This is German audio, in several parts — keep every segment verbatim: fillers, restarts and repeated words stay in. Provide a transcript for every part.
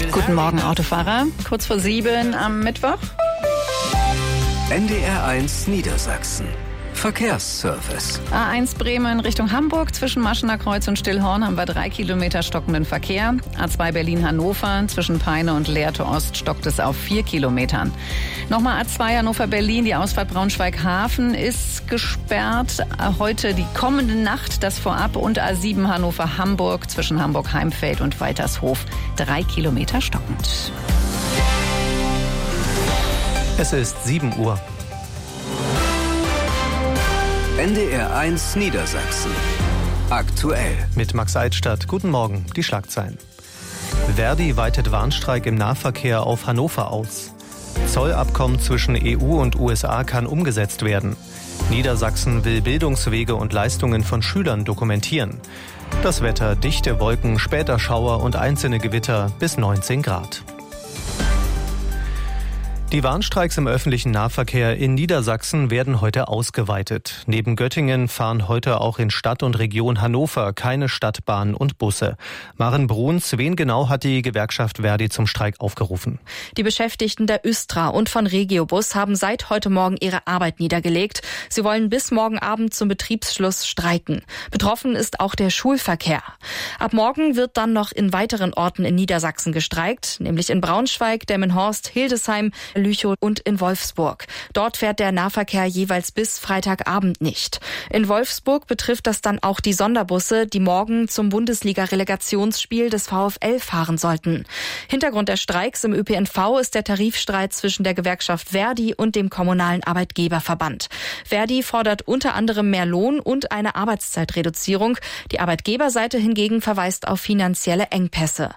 Guten Morgen, Autofahrer. Kurz vor sieben am Mittwoch. N D R eins Niedersachsen. Verkehrsservice. A eins Bremen Richtung Hamburg. Zwischen Maschener Kreuz und Stillhorn haben wir drei Kilometer stockenden Verkehr. A zwei Berlin-Hannover. Zwischen Peine und Lehrte Ost stockt es auf vier Kilometern. Nochmal A zwei Hannover-Berlin. Die Ausfahrt Braunschweig-Hafen ist gesperrt. Heute die kommende Nacht das Vorab. Und A sieben Hannover-Hamburg. Zwischen Hamburg-Heimfeld und Weitershof. Drei Kilometer stockend. Es ist sieben Uhr. N D R eins Niedersachsen. Aktuell. Mit Max Eitstadt. Guten Morgen. Die Schlagzeilen. Verdi weitet Warnstreik im Nahverkehr auf Hannover aus. Zollabkommen zwischen E U und U S A kann umgesetzt werden. Niedersachsen will Bildungswege und Leistungen von Schülern dokumentieren. Das Wetter: dichte Wolken, später Schauer und einzelne Gewitter bis neunzehn Grad. Die Warnstreiks im öffentlichen Nahverkehr in Niedersachsen werden heute ausgeweitet. Neben Göttingen fahren heute auch in Stadt und Region Hannover keine Stadtbahnen und Busse. Maren Bruns, wen genau hat die Gewerkschaft Verdi zum Streik aufgerufen? Die Beschäftigten der Östra und von Regiobus haben seit heute Morgen ihre Arbeit niedergelegt. Sie wollen bis morgen Abend zum Betriebsschluss streiken. Betroffen ist auch der Schulverkehr. Ab morgen wird dann noch in weiteren Orten in Niedersachsen gestreikt, nämlich in Braunschweig, Delmenhorst, Hildesheim, Lüchow und in Wolfsburg. Dort fährt der Nahverkehr jeweils bis Freitagabend nicht. In Wolfsburg betrifft das dann auch die Sonderbusse, die morgen zum Bundesliga-Relegationsspiel des VfL fahren sollten. Hintergrund der Streiks im Ö P N V ist der Tarifstreit zwischen der Gewerkschaft Verdi und dem kommunalen Arbeitgeberverband. Verdi fordert unter anderem mehr Lohn und eine Arbeitszeitreduzierung. Die Arbeitgeberseite hingegen verweist auf finanzielle Engpässe.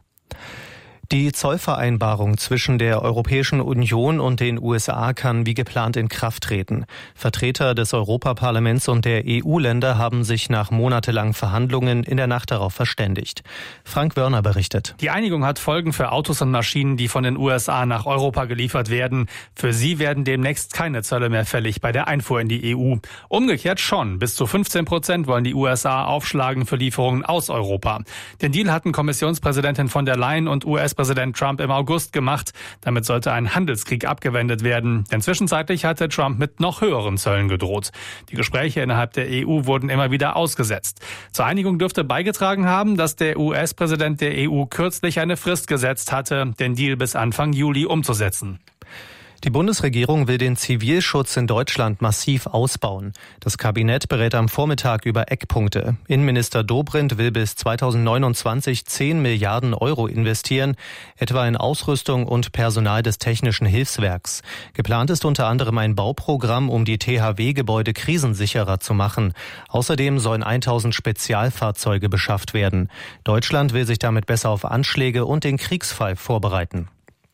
Die Zollvereinbarung zwischen der Europäischen Union und den U S A kann wie geplant in Kraft treten. Vertreter des Europaparlaments und der E U-Länder haben sich nach monatelangen Verhandlungen in der Nacht darauf verständigt. Frank Wörner berichtet. Die Einigung hat Folgen für Autos und Maschinen, die von den U S A nach Europa geliefert werden. Für sie werden demnächst keine Zölle mehr fällig bei der Einfuhr in die E U. Umgekehrt schon. Bis zu fünfzehn Prozent wollen die U S A aufschlagen für Lieferungen aus Europa. Den Deal hatten Kommissionspräsidentin von der Leyen und U S-Präsident Trump im August gemacht. Damit sollte ein Handelskrieg abgewendet werden. Denn zwischenzeitlich hatte Trump mit noch höheren Zöllen gedroht. Die Gespräche innerhalb der E U wurden immer wieder ausgesetzt. Zur Einigung dürfte beigetragen haben, dass der U S-Präsident der E U kürzlich eine Frist gesetzt hatte, den Deal bis Anfang Juli umzusetzen. Die Bundesregierung will den Zivilschutz in Deutschland massiv ausbauen. Das Kabinett berät am Vormittag über Eckpunkte. Innenminister Dobrindt will bis zweitausendneunundzwanzig zehn Milliarden Euro investieren, etwa in Ausrüstung und Personal des Technischen Hilfswerks. Geplant ist unter anderem ein Bauprogramm, um die T H W-Gebäude krisensicherer zu machen. Außerdem sollen tausend Spezialfahrzeuge beschafft werden. Deutschland will sich damit besser auf Anschläge und den Kriegsfall vorbereiten.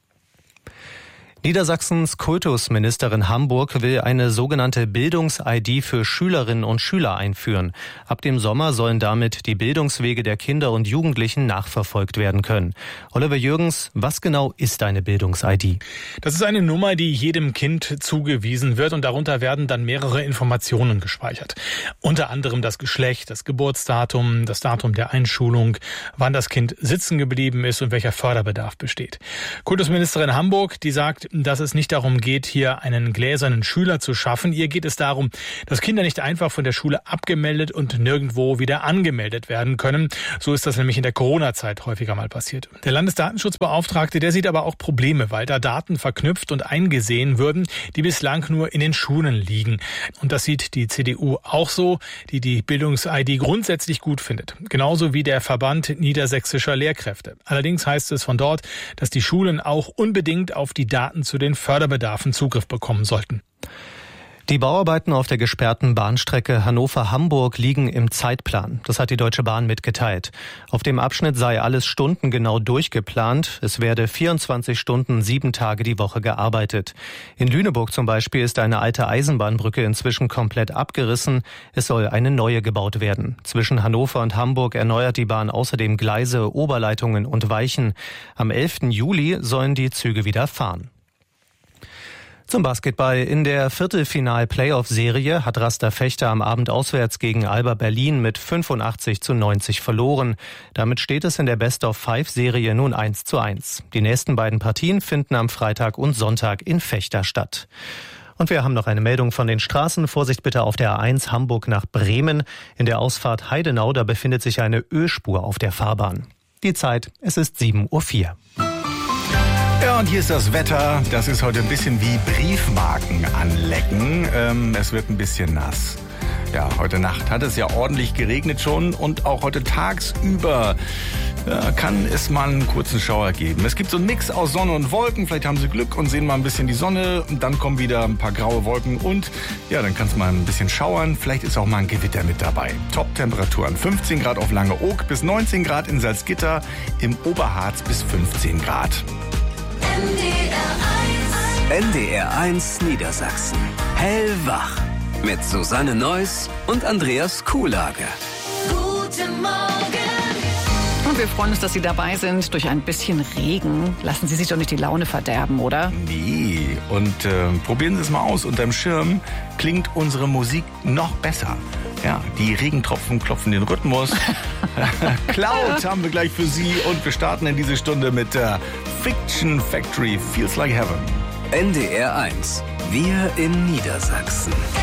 Niedersachsens Kultusministerin Hamburg will eine sogenannte Bildungs-I D für Schülerinnen und Schüler einführen. Ab dem Sommer sollen damit die Bildungswege der Kinder und Jugendlichen nachverfolgt werden können. Oliver Jürgens, was genau ist eine Bildungs-I D? Das ist eine Nummer, die jedem Kind zugewiesen wird und darunter werden dann mehrere Informationen gespeichert. Unter anderem das Geschlecht, das Geburtsdatum, das Datum der Einschulung, wann das Kind sitzen geblieben ist und welcher Förderbedarf besteht. Kultusministerin Hamburg, die sagt, dass es nicht darum geht, hier einen gläsernen Schüler zu schaffen. Ihr geht es darum, dass Kinder nicht einfach von der Schule abgemeldet und nirgendwo wieder angemeldet werden können. So ist das nämlich in der Corona-Zeit häufiger mal passiert. Der Landesdatenschutzbeauftragte, der sieht aber auch Probleme, weil da Daten verknüpft und eingesehen würden, die bislang nur in den Schulen liegen. Und das sieht die C D U auch so, die die Bildungs-I D grundsätzlich gut findet. Genauso wie der Verband niedersächsischer Lehrkräfte. Allerdings heißt es von dort, dass die Schulen auch unbedingt auf die Daten zu den Förderbedarfen Zugriff bekommen sollten. Die Bauarbeiten auf der gesperrten Bahnstrecke Hannover-Hamburg liegen im Zeitplan. Das hat die Deutsche Bahn mitgeteilt. Auf dem Abschnitt sei alles stundengenau durchgeplant. Es werde vierundzwanzig Stunden, sieben Tage die Woche gearbeitet. In Lüneburg zum Beispiel ist eine alte Eisenbahnbrücke inzwischen komplett abgerissen. Es soll eine neue gebaut werden. Zwischen Hannover und Hamburg erneuert die Bahn außerdem Gleise, Oberleitungen und Weichen. Am elften Juli sollen die Züge wieder fahren. Zum Basketball. In der Viertelfinal-Playoff-Serie hat Raster Fechter am Abend auswärts gegen Alba Berlin mit fünfundachtzig zu neunzig verloren. Damit steht es in der Best-of-Five-Serie nun eins zu eins. Die nächsten beiden Partien finden am Freitag und Sonntag in Fechter statt. Und wir haben noch eine Meldung von den Straßen. Vorsicht bitte auf der A eins Hamburg nach Bremen. In der Ausfahrt Heidenau, da befindet sich eine Ölspur auf der Fahrbahn. Die Zeit, es ist sieben Uhr vier. Ja, und hier ist das Wetter. Das ist heute ein bisschen wie Briefmarken anlecken. Ähm, es wird ein bisschen nass. Ja, heute Nacht hat es ja ordentlich geregnet schon und auch heute tagsüber ja, kann es mal einen kurzen Schauer geben. Es gibt so einen Mix aus Sonne und Wolken. Vielleicht haben Sie Glück und sehen mal ein bisschen die Sonne und dann kommen wieder ein paar graue Wolken und ja, dann kann es mal ein bisschen schauern. Vielleicht ist auch mal ein Gewitter mit dabei. Top-Temperaturen fünfzehn Grad auf Langeoog bis neunzehn Grad in Salzgitter, im Oberharz bis fünfzehn Grad. N D R eins Niedersachsen. Hellwach. Mit Susanne Neuss und Andreas Kuhlage. Guten Morgen. Und wir freuen uns, dass Sie dabei sind. Durch ein bisschen Regen lassen Sie sich doch nicht die Laune verderben, oder? Nee. Und äh, probieren Sie es mal aus. Unterm Schirm klingt unsere Musik noch besser. Ja, die Regentropfen klopfen den Rhythmus. Cloud haben wir gleich für Sie. Und wir starten in diese Stunde mit der Fiction Factory. Feels like Heaven. N D R eins. Wir in Niedersachsen.